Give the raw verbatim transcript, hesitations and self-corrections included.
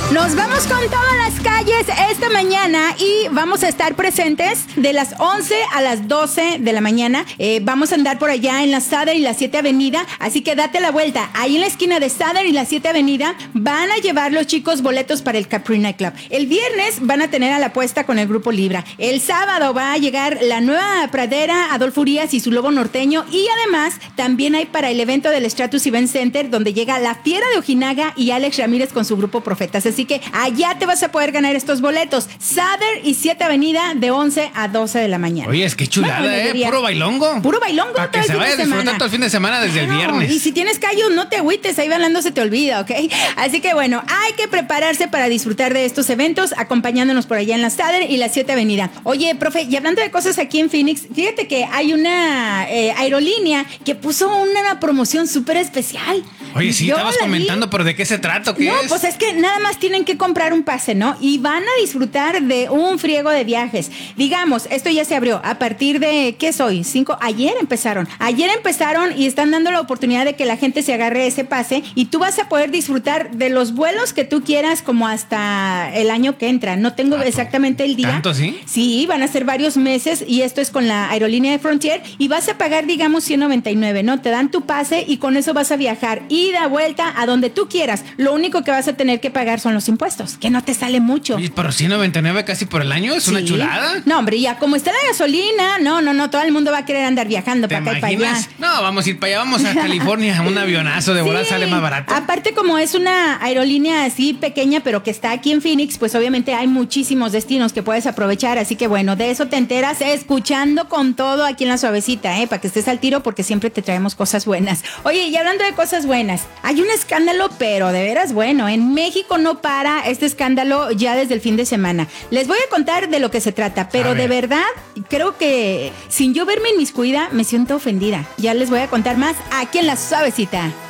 Nos vamos con todas las calles esta mañana y vamos a estar presentes de las once a las doce de la mañana. Eh, vamos a andar por allá en la Southern y la siete Avenida, así que date la vuelta. Ahí en la esquina de Southern y la siete Avenida van a llevar los chicos boletos para el Capri Night Club. El viernes van a tener a la puesta con el Grupo Libra. El sábado va a llegar la Nueva Pradera, Adolfo Urias y su Lobo Norteño. Y además también hay para el evento del Stratus Event Center, donde llega La Fiera de Ojinaga y Alex Ramírez con su grupo Profetas. Así que allá te vas a poder ganar estos boletos. Southern y siete Avenida de once a doce de la mañana. Oye, es que chulada, bueno, ¿eh? Puro bailongo. Puro bailongo para todo que el se fin vaya de a disfrutar semana. todo el fin de semana desde claro. el viernes. Y si tienes callos, no te agüites, ahí bailando se te olvida, ¿ok? Así que bueno, hay que prepararse para disfrutar de estos eventos, acompañándonos por allá en la Southern y la siete Avenida. Oye, profe, y hablando de cosas aquí en Phoenix, fíjate que hay una eh, aerolínea que puso una promoción súper especial. Oye, sí, Yo estabas comentando, vi. ¿Pero de qué se trata? ¿Qué no, es? pues es que nada más tienen que comprar un pase, ¿no? Y van a disfrutar de un friego de viajes. Digamos, esto ya se abrió a partir de, ¿qué soy? Cinco, ayer empezaron. Ayer empezaron y están dando la oportunidad de que la gente se agarre ese pase y tú vas a poder disfrutar de los vuelos que tú quieras como hasta el año que entra. No tengo exactamente el día. ¿Tanto sí? Sí, van a ser varios meses y esto es con la aerolínea de Frontier y vas a pagar, digamos, ciento noventa y nueve, ¿no? Te dan tu pase y con eso vas a viajar ida, vuelta, a donde tú quieras. Lo único que vas a tener que pagar son los impuestos, que no te sale mucho. Oye, pero ciento noventa y nueve casi por el año, es sí. Una chulada. No, hombre, ya como está la gasolina, no, no, no, todo el mundo va a querer andar viajando para acá y para allá. No, vamos a ir para allá, vamos a California, un avionazo de volar sí. Sale más barato. Aparte, como es una aerolínea así pequeña, pero que está aquí en Phoenix, pues obviamente hay muchísimos destinos que puedes aprovechar, así que bueno, de eso te enteras escuchando con todo aquí en La Suavecita, ¿eh? Para que estés al tiro porque siempre te traemos cosas buenas. Oye, y hablando de cosas buenas, hay un escándalo, pero de veras bueno, en México no para este escándalo ya desde el fin de semana. Les voy a contar de lo que se trata, pero de verdad creo que sin yo verme inmiscuida me siento ofendida. Ya les voy a contar más aquí en La Suavecita.